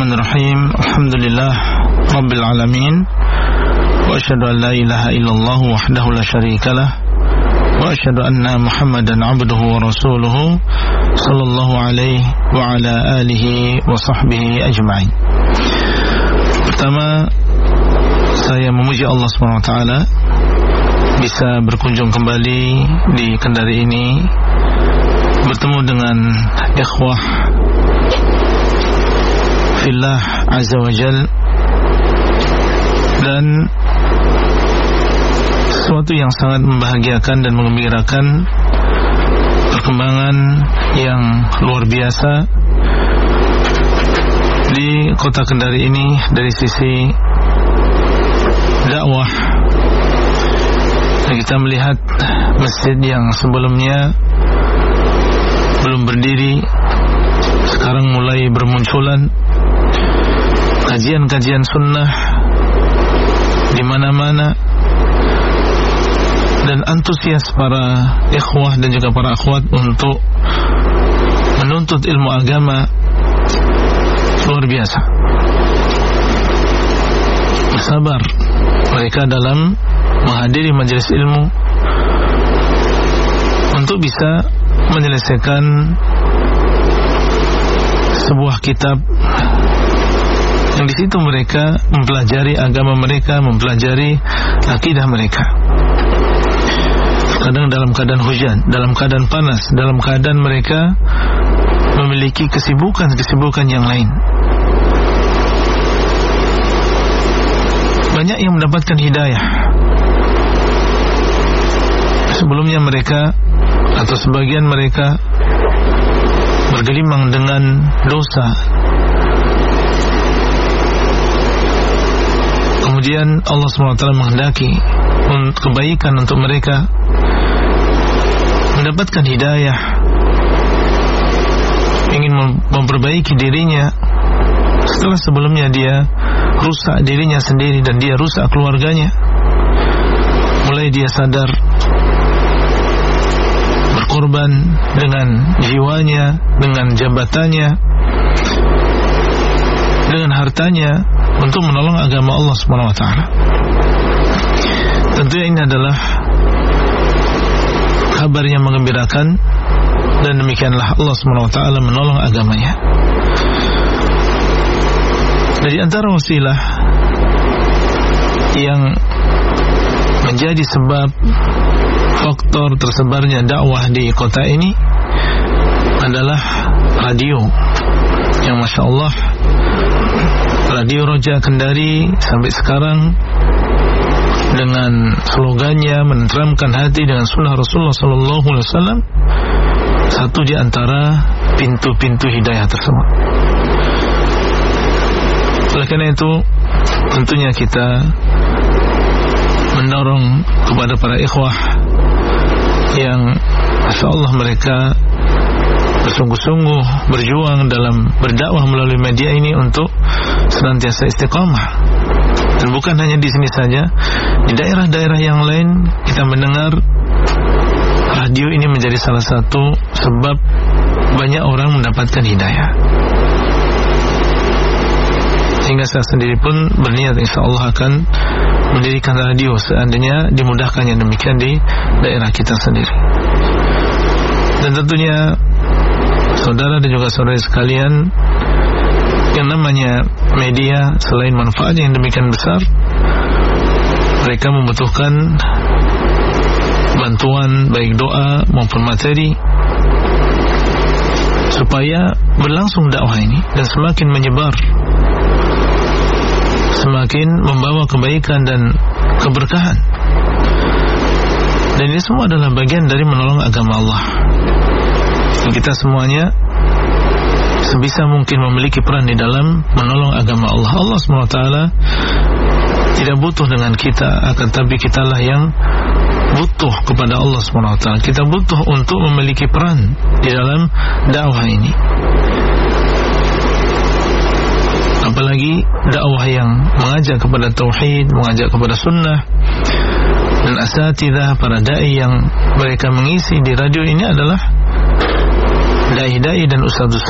Bismillahirrahmanirrahim. Alhamdulillah Rabbil Alamin. Wa asyhadu an la ilaha illallah wahdahu la syarikalah. Wa asyhadu anna Muhammadan abduhu wa rasuluhu sallallahu alaihi wa ala alihi wa sahbihi ajma'in. Pertama, saya memuji Allah SWT bisa berkunjung kembali di Kendari ini, bertemu dengan ikhwah fillah azza wa jal, dan sesuatu yang sangat membahagiakan dan mengembirakan, perkembangan yang luar biasa di kota Kendari ini dari sisi dakwah. Dan kita melihat masjid yang sebelumnya belum berdiri, sekarang mulai bermunculan kajian-kajian sunnah di mana-mana, dan antusias para ikhwah dan juga para akhwat untuk menuntut ilmu agama luar biasa. Bersabar mereka dalam menghadiri majelis ilmu untuk bisa menyelesaikan sebuah kitab yang di situ mereka mempelajari agama mereka, mempelajari akidah mereka. Kadang dalam keadaan hujan, dalam keadaan panas, dalam keadaan mereka memiliki kesibukan yang lain. Banyak yang mendapatkan hidayah. Sebelumnya mereka atau sebagian mereka bergelimang dengan dosa. Kemudian Allah SWT menghendaki kebaikan untuk mereka, mendapatkan hidayah, ingin memperbaiki dirinya setelah sebelumnya dia rusak dirinya sendiri dan dia rusak keluarganya. Mulai dia sadar, berkorban dengan jiwanya, dengan jabatannya, dengan hartanya untuk menolong agama Allah SWT. Tentunya ini adalah kabar yang mengembirakan, dan demikianlah Allah SWT menolong agamanya. Dari antara wasilah yang menjadi sebab faktor tersebarnya dakwah di kota ini adalah radio, yang Masya Allah Radio Roja Kendari sampai sekarang dengan slogannya menenteramkan hati dengan sunnah Rasulullah SAW, satu di antara pintu-pintu hidayah tersebut. Oleh karena itu, tentunya kita mendorong kepada para ikhwah yang Masya Allah mereka bersungguh-sungguh berjuang dalam berdakwah melalui media ini untuk senantiasa istiqamah. Dan bukan hanya di sini saja, di daerah-daerah yang lain kita mendengar radio ini menjadi salah satu sebab banyak orang mendapatkan hidayah. Sehingga saya sendiri pun berniat insya Allah akan mendirikan radio seandainya dimudahkannya demikian di daerah kita sendiri. Dan tentunya saudara dan juga saudari sekalian, yang namanya media selain manfaat yang demikian besar, mereka membutuhkan bantuan baik doa maupun materi supaya berlangsung dakwah ini dan semakin menyebar, semakin membawa kebaikan dan keberkahan. Dan ini semua adalah bagian dari menolong agama Allah. Dan kita semuanya sebisa mungkin memiliki peran di dalam menolong agama Allah. Allah SWT tidak butuh dengan kita, akan tapi kitalah yang butuh kepada Allah SWT. Kita butuh untuk memiliki peran di dalam dakwah ini. Apalagi dakwah yang mengajak kepada tauhid, mengajak kepada sunnah, dan asatidzah para dai yang mereka mengisi di radio ini adalah dai-dai dan ustaz-ustaz